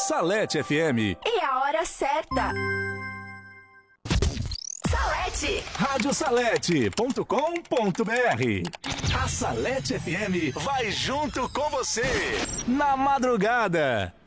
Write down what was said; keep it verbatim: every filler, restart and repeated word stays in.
Salete F M. E a hora certa. Salete. rádio salete ponto com ponto br. A Salete F M vai junto com você na madrugada.